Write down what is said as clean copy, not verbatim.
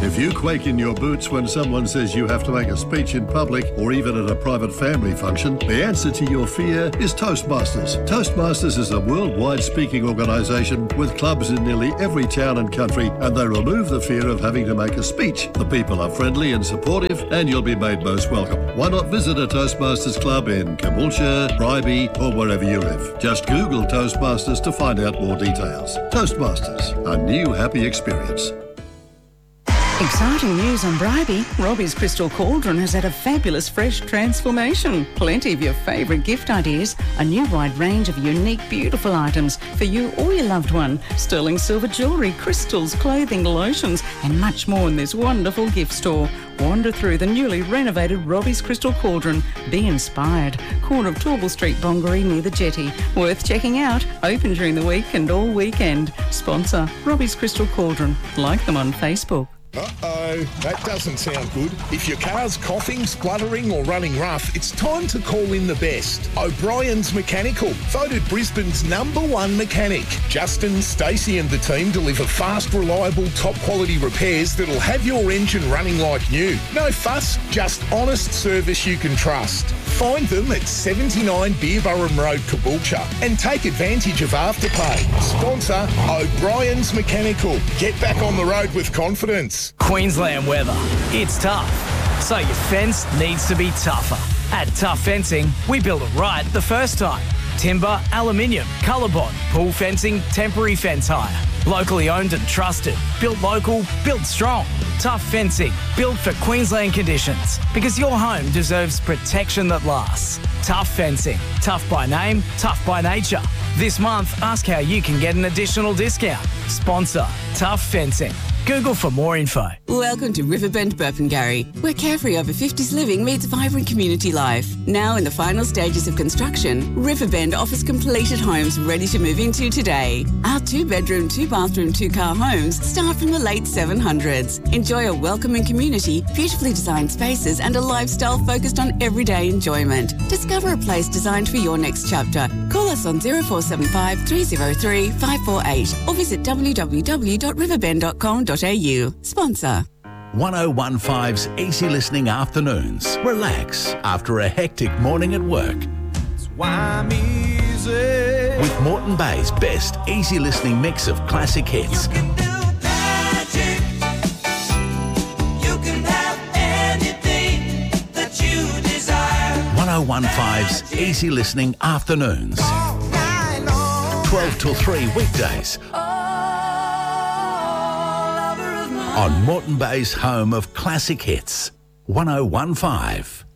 If you quake in your boots when someone says you have to make a speech in public or even at a private family function, the answer to your fear is Toastmasters. Toastmasters is a worldwide speaking organisation with clubs in nearly every town and country, and they remove the fear of having to make a speech. The people are friendly and supportive, and you'll be made most welcome. Why not visit a Toastmasters club in Caboolture, Bribie, or wherever you live? Just Google Toastmasters to find out more details. Toastmasters, a new happy experience. Exciting news on Bribie. Robbie's Crystal Cauldron has had a fabulous fresh transformation. Plenty of your favourite gift ideas, a new wide range of unique, beautiful items for you or your loved one. Sterling silver jewellery, crystals, clothing, lotions and much more in this wonderful gift store. Wander through the newly renovated Robbie's Crystal Cauldron. Be inspired. Corner of Torval Street, Bongaree near the jetty. Worth checking out. Open during the week and all weekend. Sponsor Robbie's Crystal Cauldron. Like them on Facebook. Uh-oh, that doesn't sound good. If your car's coughing, spluttering or running rough, it's time to call in the best. O'Brien's Mechanical, voted Brisbane's #1 mechanic. Justin, Stacey and the team deliver fast, reliable, top-quality repairs that'll have your engine running like new. No fuss, just honest service you can trust. Find them at 79 Beerburrum Road, Caboolture, and take advantage of Afterpay. Sponsor O'Brien's Mechanical. Get back on the road with confidence. Queensland weather. It's tough. So your fence needs to be tougher. At Tough Fencing, we build it right the first time. Timber, aluminium, ColourBond, pool fencing, temporary fence hire. Locally owned and trusted. Built local, built strong. Tough Fencing, built for Queensland conditions. Because your home deserves protection that lasts. Tough Fencing. Tough by name, tough by nature. This month, ask how you can get an additional discount. Sponsor Tough Fencing. Google for more info. Welcome to Riverbend Burpengary, where carefree over 50s living meets vibrant community life. Now in the final stages of construction, Riverbend offers completed homes ready to move into today. Our 2-bedroom, 2-bathroom, 2-car homes start from the late 700s. Enjoy a welcoming community, beautifully designed spaces and a lifestyle focused on everyday enjoyment. Discover a place designed for your next chapter. Call us on 0475 303 548 or visit www.riverbend.com.au. Sponsor 1015's Easy Listening Afternoons. Relax after a hectic morning at work. With Moreton Bay's best easy listening mix of classic hits. 1015's Easy Listening Afternoons. 12 till 3 weekdays. On Moreton Bay's home of classic hits, 1015.